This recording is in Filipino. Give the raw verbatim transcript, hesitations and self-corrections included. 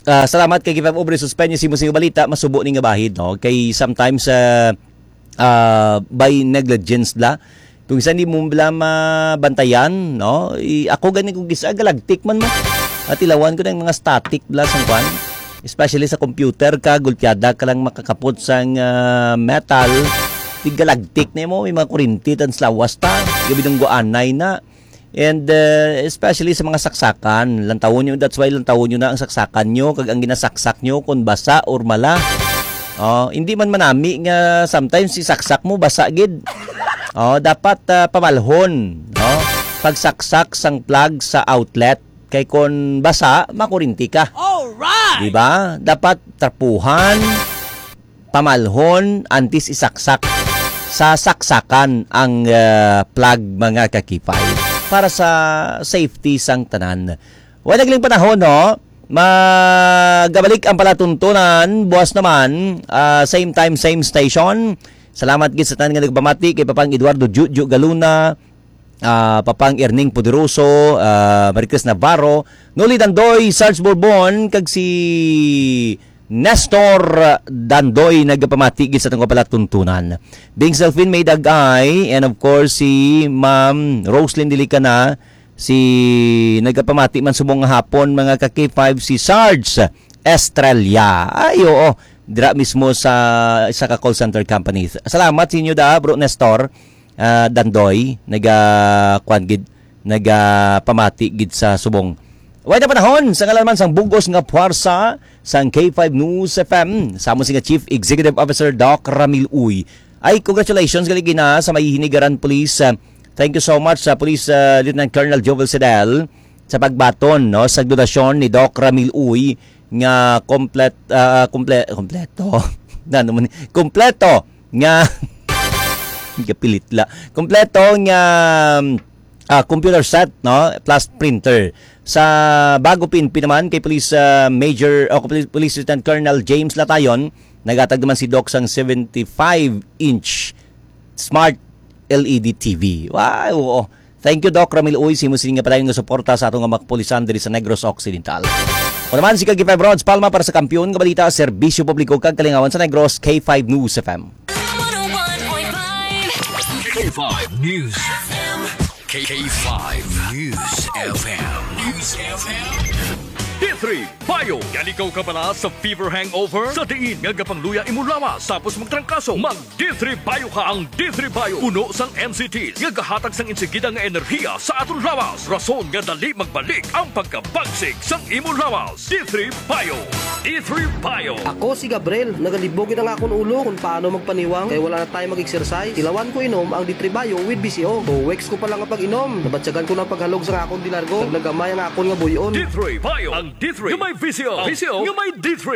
uh, salamat kay Kipap Obre suspend si mo sing balita masubo ni nga bahid no kay sometimes uh, uh, by negligence la kung isa hindi mo bala mabantayan no I, ako gani kung gisa galagtik man mo at ilawan ko ng mga static bla sang kwan especially sa computer ka gulpiada ka lang makakapot sang uh, metal tigalagtik na mo may mga kurinti tan slawas ta gabi ng guanay na. And uh, especially sa mga saksakan, lantawon nyo, that's why lantawon nyo na ang saksakan nyo, kag ang ginasaksak nyo kung basa or mala. Oh, hindi man manami nga sometimes si saksak mo basa gid. Oh, dapat uh, pamalhon, no? Pagsaksak sang plug sa outlet kay kon basa makurinti ka. Alright. Di ba? Dapat trapuhan, pamalhon antis isaksak sa saksakan ang uh, plug mga kakipay. Para sa safety sang tanan. Wala nagling panahon, no? Magabalik ang palatuntunan. Buwas naman, uh, same time, same station. Salamat gid sa tanan nga nagbamati kay Papang Eduardo Juju Galuna, uh, Papang Erning Poderoso, uh, Maricris Navarro, Noli Dandoy, Sarge Bourbon, kag si Nestor Dandoy nagpamatigil sa tungkol pala tuntunan. Bing Selfin may dagay and of course si Ma'am Roslyn Dilicana si nagpamati man subong hapon mga ka K five si Sarge Estrella. Ay oo, dira mismo sa isa ka call center company. Salamat sa inyo da bro Nestor uh, Dandoy naga kwan gid nagpamati gid sa subong. Way na panahon sa ngalaman sang bugos nga puwersa sang K five News F M samo si nga Chief Executive Officer Doc Ramil Uy. Ay congratulations gali gina sa Mahihinigaran Police. Uh, thank you so much sa uh, Police uh, Lieutenant Colonel Jovel Sedel sa pagbaton no sa donasyon ni Doc Ramil Uy nga komplet uh, komple kompleto. Na naman kompleto nga gapilit la. Kompleto nga uh, computer set no plus printer. Sa bago pinpi naman kay Police uh, Major o uh, Police Lieutenant Colonel James Latayon, nagatag naman si Doc sang seventy-five inch smart L E D T V. Wow! Oh. Thank you Doc Ramil Uy, si musing nga palayon nga suporta sa atong mga pulisan diri sa Negros Occidental. O naman si Kag five Rods Palma para sa kampiyon nga balita serbisyo publiko kag kalingawan sa Negros K five News F M. K five News F M. K five News F M. News F M. D three Bayo. Yan ikaw ka pala sa fever hangover? Sa diin nga gapangluya imo lawas tapos magtrangkaso. Mag D three Bayo ka ang D three Bayo. Puno sang M C Ts nga gahatag sang insigida nga enerhiya sa aton lawas. Rason nga dali magbalik ang pagkabagsik sang imo lawas. D three Bayo. D three Bayo. Ako si Gabriel, nagalibogin ang akong ulo kung paano magpaniwang kaya wala na tayo mag-exercise. Tilawan ko inom ang D three Bayo with B C O. Two weeks ko pa lang ang pag-inom. Nabatsagan ko ng paghalog sa akong dilargo. Naglagamay ang akong nga buyon. D three Bayo. Ang D three nga may V C O. V C O nga may D three.